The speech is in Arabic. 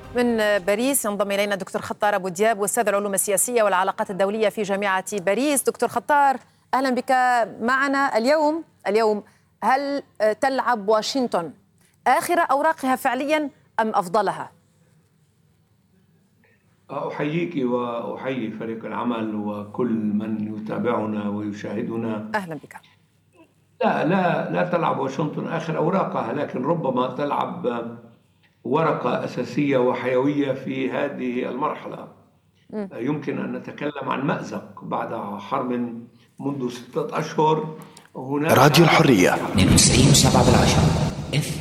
من باريس ينضم إلينا دكتور خطار أبو دياب، أستاذ العلوم السياسية والعلاقات الدولية في جامعة باريس. دكتور خطار، أهلا بك معنا اليوم. هل تلعب واشنطن آخر أوراقها فعليا أم أفضلها؟ أحييك وأحيي فريق العمل وكل من يتابعنا ويشاهدنا. أهلا بك. لا تلعب واشنطن آخر أوراقها، لكن ربما تلعب ورقة أساسية وحيوية في هذه المرحلة. يمكن أن نتكلم عن مأزق بعد حرب منذ 6 أشهر. هناك راديو الحرية 92.7